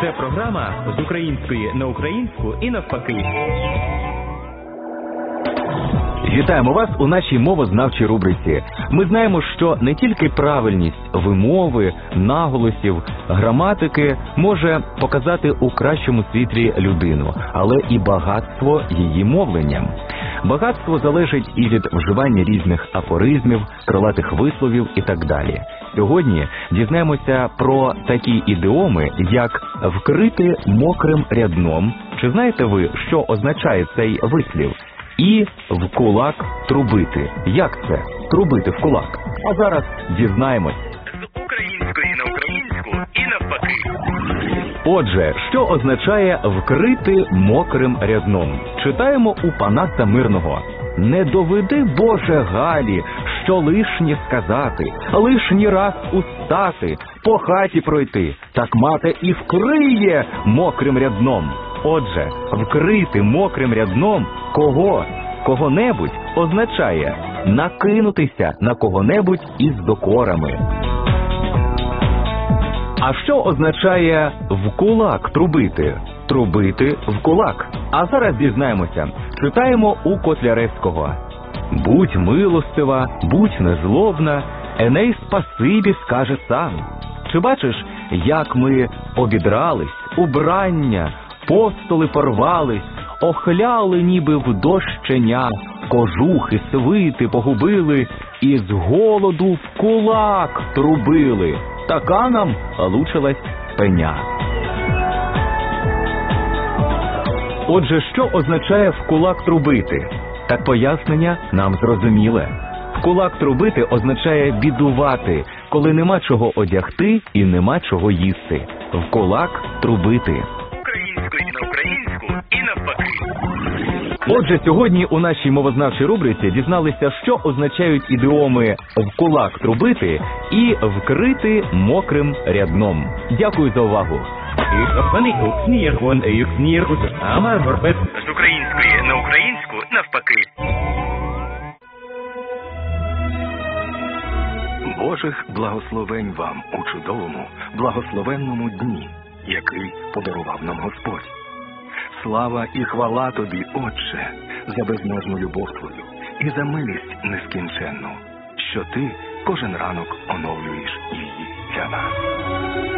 Це програма з української на українську і навпаки. Вітаємо вас у нашій мовознавчій рубриці. Ми знаємо, що не тільки правильність вимови, наголосів, граматики може показати у кращому світлі людину, але і багатство її мовлення. Багатство залежить і від вживання різних афоризмів, крилатих висловів і так далі. Сьогодні дізнаємося про такі ідіоми, як «вкрити мокрим рядном». Чи знаєте ви, що означає цей вислів? І «в кулак трубити». Як це? Трубити в кулак? А зараз дізнаємось. З української на українську і навпаки. Отже, що означає «вкрити мокрим рядном»? Читаємо у Панаса Мирного. «Не доведи, Боже, Галі, що лишнє сказати, лишній раз устати, по хаті пройти, так мати і вкриє мокрим рядном». Отже, вкрити мокрим рядном кого-небудь означає накинутися на кого-небудь із докорами. А що означає «в кулак трубити»? Трубити в кулак. А зараз дізнаємося. Читаємо у Котляревського. «Будь милостива, будь незлобна, Еней спасибі скаже сам». Чи бачиш, як ми обідрались, убрання, постоли порвались, охляли ніби в дощеня, кожухи, свити погубили і з голоду в кулак трубили. Така нам лучилась пеня. Отже, що означає «в кулак трубити»? Так пояснення нам зрозуміле. В кулак трубити означає бідувати, коли нема чого одягти і нема чого їсти. В кулак трубити. Української на українську і навпаки. Отже, сьогодні у нашій мовознавчій рубриці дізналися, що означають ідіоми «в кулак трубити» і «вкрити мокрим рядном». Дякую за увагу. З української на українську навпаки. Божих благословень вам у чудовому, благословенному дні, який подарував нам Господь. Слава і хвала тобі, Отче, за безмежну любов твою і за милість нескінченну, що ти кожен ранок оновлюєш її для нас.